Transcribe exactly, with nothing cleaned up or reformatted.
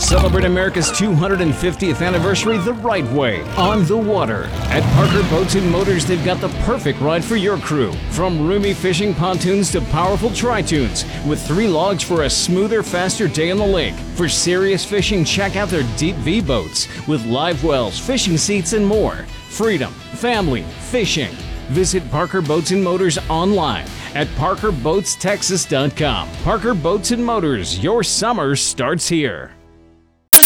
Celebrate America's two hundred fiftieth anniversary the right way, on the water. At Parker Boats and Motors, they've got the perfect ride for your crew. From roomy fishing pontoons to powerful tri-tunes, with three logs for a smoother, faster day on the lake. For serious fishing, check out their Deep V boats with live wells, fishing seats, and more. Freedom, family, fishing. Visit Parker Boats and Motors online at parker boats texas dot com. Parker Boats and Motors, your summer starts here.